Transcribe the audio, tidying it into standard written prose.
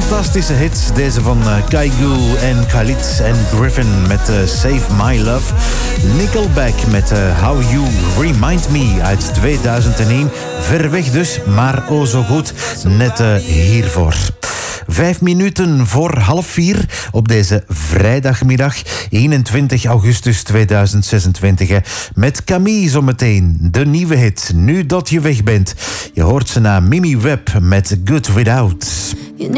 fantastische hit. Deze van Kaigo en Khalid en Griffin met Save My Love. Nickelback met How You Remind Me uit 2001. Ver weg dus, maar oh zo goed. Net hiervoor. 5 minuten voor 3:30 op deze vrijdagmiddag, 21 augustus 2026. Met Camille zometeen, de nieuwe hit, Nu dat je weg bent. Je hoort ze na Mimi Webb met Good Without.